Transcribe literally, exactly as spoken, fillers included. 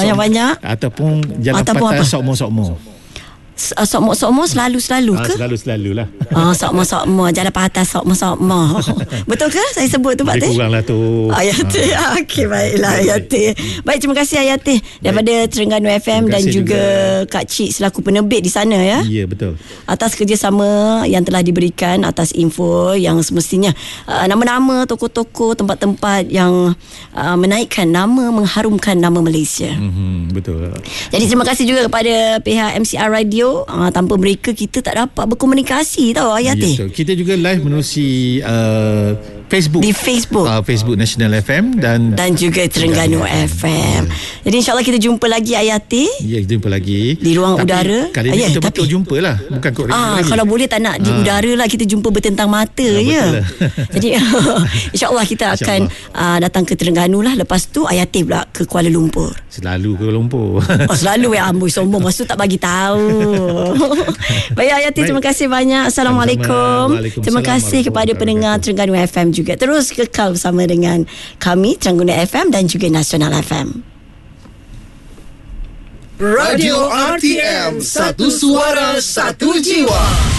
Banyak-banyak. Ataupun jalan Ataupun patah apa? sokmo-sokmo. Uh, Sokmo-sokmo selalu-selalu Ah, ke? selalu-selalu lah. Ah, sokmo-sokmo, jalan patah sokmo-sokmo. Betul ke saya sebut tu, Pak Lebih Teh? kurang lah tu. Ayati. Ah. Okey, baiklah Ayati. Baik, terima kasih Ayati daripada Terengganu F M Terima dan kasih juga, juga Kak Cik selaku penerbit di sana ya. Ya, betul. Atas kerjasama yang telah diberikan, atas info yang semestinya uh, nama-nama tokoh-tokoh, tempat-tempat yang uh, menaikkan nama, mengharumkan nama Malaysia. Mm-hmm, betul. Jadi terima kasih juga kepada pihak M C R Radio. Uh, tanpa mereka kita tak dapat berkomunikasi tau Ayati. Ya, kita juga live menerusi uh, Facebook. Di Facebook. Uh, Facebook National F M dan Dan juga Terengganu F M. Jadi insyaAllah kita jumpa lagi Ayati. Ya, jumpa lagi Di ruang tapi udara. Kali ni Ya, kita betul tapi- jumpa lah. Bukan kod radio Ah, lagi. kalau boleh tak nak di Ah. udara lah, kita jumpa bertentang mata Ah, ya. betul lah. Jadi insyaAllah kita akan uh, datang ke Terengganu lah. Lepas tu Ayati pula ke Kuala Lumpur. Selalu ke Lumpur. Oh, selalu ya, amboi sombong. Masa tu tak bagi tahu. Baik Ayati, Baik. terima kasih banyak. Assalamualaikum. Waalaikumsalam Terima kasih kepada pendengar Terengganu F M juga. Terus kekal bersama dengan kami Terengganu F M dan juga Nasional F M. Radio R T M, satu suara, satu jiwa.